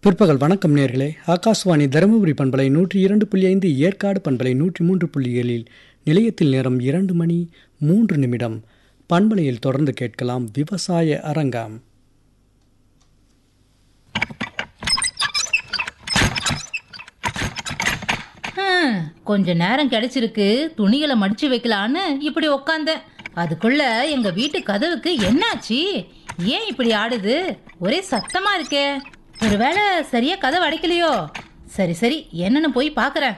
பிற்பகல் வணக்கம் நேர்களே. ஆகாஷ்வாணி தருமபுரி பண்பலை 102.5, ஏற்காடு பண்பலை 103.7 நிலையத்தில் நேரம் 2 மணி 3 நிமிடம். பண்பலையில் தொடர்ந்து கேட்கலாம் விவசாய அரங்கம். கொஞ்ச நேரம் கிடைச்சிருக்கு, துணிகளை மடிச்சு வைக்கலான்னு இப்படி உக்காந்தேன். அதுக்குள்ள எங்க வீட்டு கதவுக்கு என்னாச்சு? ஏன் இப்படி ஆடுது? ஒரே சத்தமா இருக்கே. ஒருவேளை சரியா கதவு அடைக்கலையோ? சரி சரி, என்னன்னு போய் பாக்குறேன்.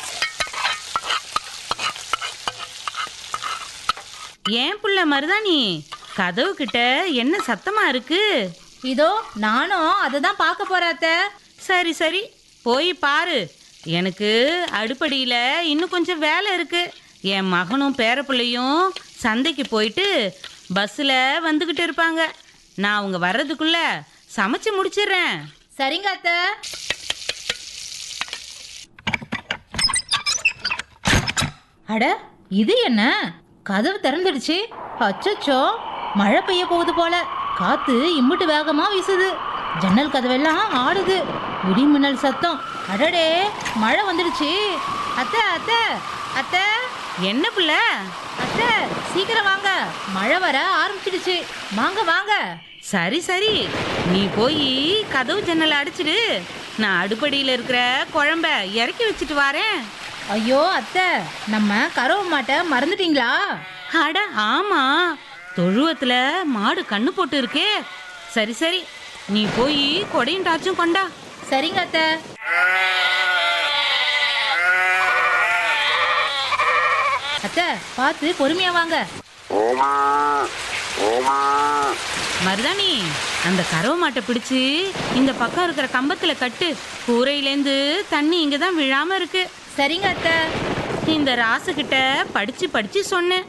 ஏன் புள்ள மருதாணி, கதவு கிட்ட என்ன சத்தமா இருக்கு? இதோ நானும் அதை தான் பார்க்க போறாத்த. சரி சரி, போய் பாரு. எனக்கு அடுப்படியில் இன்னும் கொஞ்சம் வேலை இருக்கு. என் மகனும் பேரப்பிள்ளையும் சந்தைக்கு போயிட்டு பஸ்ஸில் வந்துக்கிட்டு இருப்பாங்க. நான் அவங்க வர்றதுக்குள்ள சமைச்சு முடிச்சிடுறேன். சரிங்க அத்த. அட, இது என்ன? கதவு திறந்துடுச்சு. அச்சச்சோ, மழை பெய்ய போகுது போல. காத்து இம்புட்டு வேகமா வீசுது. ஜன்னல் கதவெல்லாம் ஆடுது. இடி மின்னல் சத்தம். அடடே, மழை வந்துடுச்சு. அத்தை அத்தை அத்தை. என்ன புள்ள? அத்தை, சீக்கிரம் வாங்க, மழை வர ஆரம்பிச்சிடுச்சு. வாங்க வாங்க. சரி சரி, நீ போய் கதவு ஜன்னலை அடிச்சிடு. நான் அடுப்படியில் இருக்கிற குழம்ப இறக்கி வச்சுட்டு வரேன். ஐயோ அத்தை, நம்ம கறவை மாட்டை மறந்துட்டீங்களா? அட ஆமா, தொழுவத்துல மாடு கண்ணு போட்டு இருக்கே. சரி சரி, நீ போய் கொடையும் டாச்சும் கொண்டா. சரிங்க அத்தை. அத்தை, பார்த்து பொறுமையா வாங்க. மருதாணி, அந்த கறவை மாட்டை பிடிச்சு இந்த பக்கம் இருக்கிற கம்பத்துல கட்டு. கூரையிலேருந்து தண்ணி இங்கதான் விழாம இருக்கு. சரிங்க அத்தை. இந்த ராசுகிட்ட படிச்சு படிச்சு சொன்னேன்.